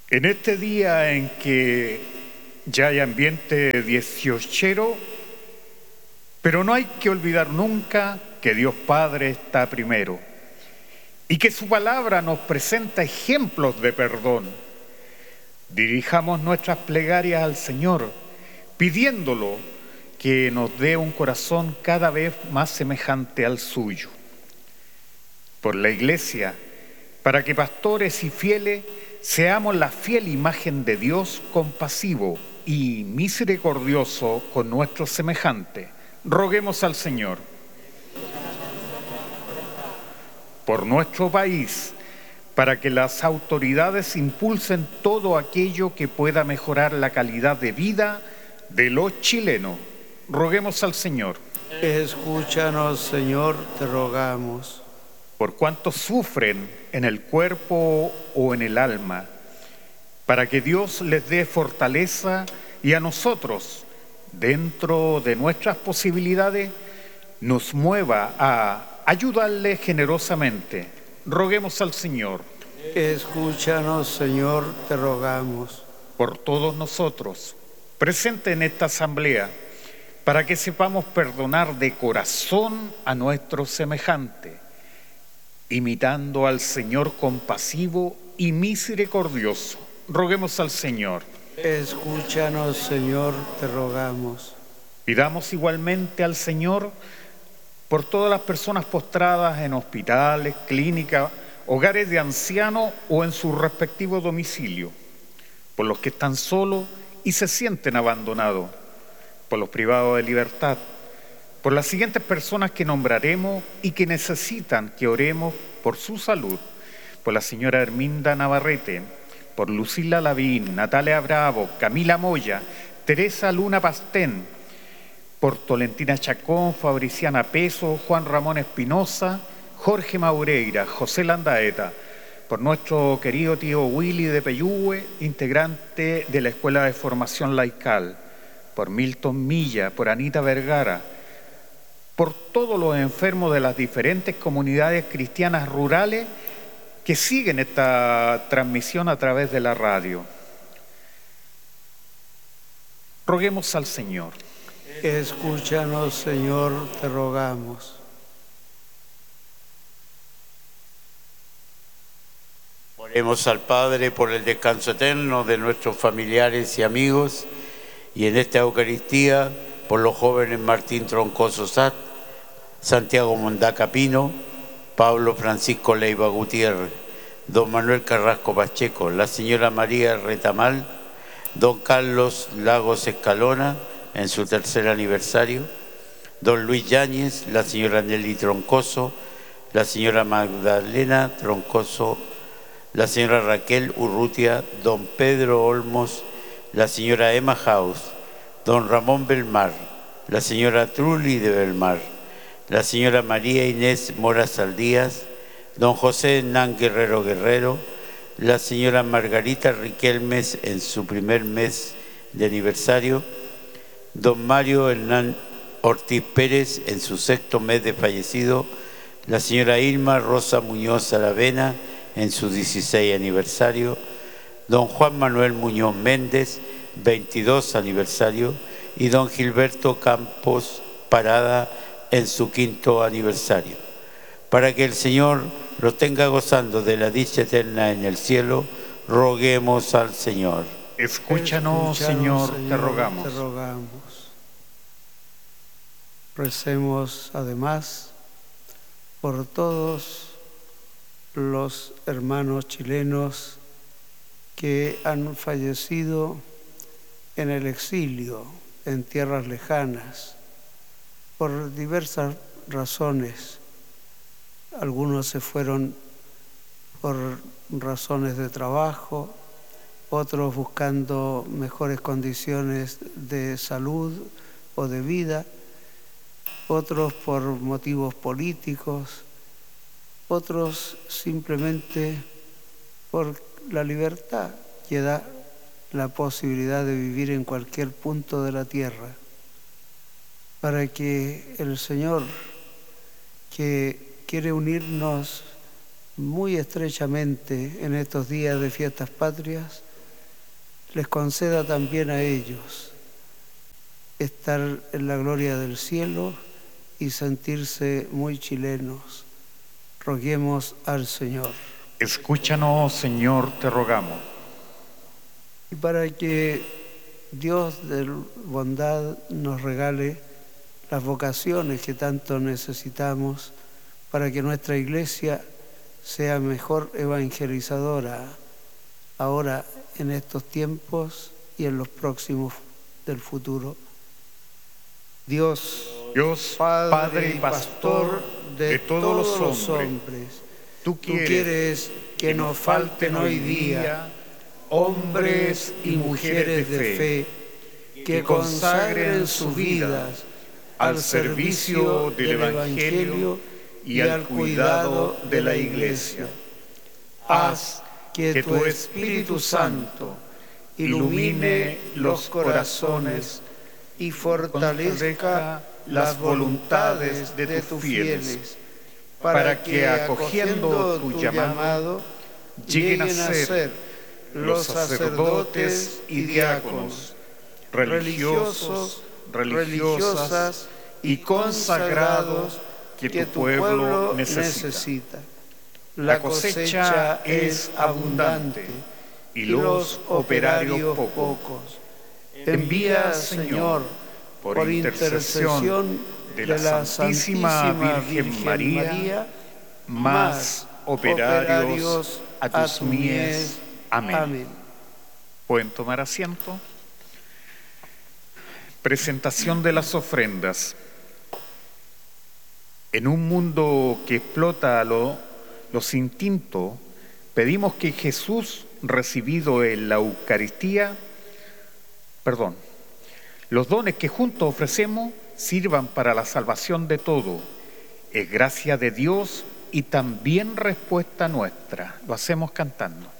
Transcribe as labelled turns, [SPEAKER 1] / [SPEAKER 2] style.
[SPEAKER 1] En este día en que ya hay ambiente dieciochero, pero no hay que olvidar nunca que Dios Padre está primero y que su palabra nos presenta ejemplos de perdón. Dirijamos nuestras plegarias al Señor, pidiéndolo que nos dé un corazón cada vez más semejante al suyo. Por la Iglesia, para que pastores y fieles seamos la fiel imagen de Dios compasivo y misericordioso con nuestros semejantes. Roguemos al Señor. Por nuestro país, para que las autoridades impulsen todo aquello que pueda mejorar la calidad de vida de los chilenos. Roguemos al Señor.
[SPEAKER 2] Escúchanos, Señor, te rogamos.
[SPEAKER 1] Por cuantos sufren en el cuerpo o en el alma, para que Dios les dé fortaleza y a nosotros, dentro de nuestras posibilidades, nos mueva a ayudarles generosamente. Roguemos al Señor.
[SPEAKER 2] Escúchanos, Señor, te rogamos.
[SPEAKER 1] Por todos nosotros, presentes en esta asamblea, para que sepamos perdonar de corazón a nuestros semejantes, imitando al Señor compasivo y misericordioso. Roguemos al Señor.
[SPEAKER 2] Escúchanos, Señor, te rogamos.
[SPEAKER 1] Pidamos igualmente al Señor por todas las personas postradas en hospitales, clínicas, hogares de ancianos o en su respectivo domicilio, por los que están solos y se sienten abandonados, por los privados de libertad, por las siguientes personas que nombraremos y que necesitan que oremos por su salud: por la señora Herminda Navarrete, por Lucila Lavín, Natalia Bravo, Camila Moya, Teresa Luna Pastén, por Tolentina Chacón, Fabriciana Peso, Juan Ramón Espinosa, Jorge Maureira, José Landaeta, por nuestro querido tío Willy de Peyúgue, integrante de la Escuela de Formación Laical, por Milton Milla, por Anita Vergara, por todos los enfermos de las diferentes comunidades cristianas rurales que siguen esta transmisión a través de la radio. Roguemos al Señor.
[SPEAKER 2] Escúchanos, Señor, te rogamos.
[SPEAKER 3] Oremos al Padre por el descanso eterno de nuestros familiares y amigos, y en esta Eucaristía por los jóvenes Martín Troncoso Sat, Santiago Mondaca Pino, Pablo Francisco Leiva Gutiérrez, don Manuel Carrasco Pacheco, la señora María Retamal, don Carlos Lagos Escalona en su tercer aniversario, don Luis Yáñez, la señora Nelly Troncoso, la señora Magdalena Troncoso, la señora Raquel Urrutia, don Pedro Olmos, la señora Emma House, don Ramón Belmar, la señora Trulli de Belmar, la señora María Inés Mora Saldías, don José Hernán Guerrero Guerrero, la señora Margarita Riquelmes en su primer mes de aniversario, don Mario Hernán Ortiz Pérez en su sexto mes de fallecido, la señora Irma Rosa Muñoz Aravena en su 16 aniversario, don Juan Manuel Muñoz Méndez, 22 aniversario, y don Gilberto Campos Parada en su 5º aniversario. Para que el Señor los tenga gozando de la dicha eterna en el cielo, roguemos al Señor.
[SPEAKER 1] Escúchanos, Señor, te rogamos.
[SPEAKER 2] Te rogamos. Recemos además por todos los hermanos chilenos que han fallecido en el exilio, en tierras lejanas, por diversas razones. Algunos se fueron por razones de trabajo, otros buscando mejores condiciones de salud o de vida, otros por motivos políticos, otros simplemente por la libertad que da la posibilidad de vivir en cualquier punto de la tierra, para que el Señor, que quiere unirnos muy estrechamente en estos días de fiestas patrias, les conceda también a ellos estar en la gloria del cielo y sentirse muy chilenos. Roguemos al Señor.
[SPEAKER 1] Escúchanos, Señor, te rogamos.
[SPEAKER 2] Y para que Dios de bondad nos regale las vocaciones que tanto necesitamos para que nuestra iglesia sea mejor evangelizadora ahora en estos tiempos y en los próximos del futuro. Dios, Padre y Pastor de todos los hombres, tú quieres que nos falten hoy día hombres y mujeres de fe que consagren sus vidas al servicio del Evangelio y al cuidado de la Iglesia. Haz que tu Espíritu Santo ilumine los corazones y fortalezca las voluntades de tus fieles, para que acogiendo tu llamado lleguen a ser los sacerdotes y diáconos, religiosos, religiosas y consagrados que tu pueblo necesita. La cosecha es abundante y los operarios pocos. Envía, Señor, por intercesión de la Santísima Virgen María, más operarios a tus mies. Amén. Amén.
[SPEAKER 1] Pueden tomar asiento. Presentación de las ofrendas. En un mundo que explota los instintos, pedimos que Jesús, recibido en la Eucaristía, los dones que juntos ofrecemos sirvan para la salvación de todo. Es gracia de Dios y también respuesta nuestra. Lo hacemos cantando.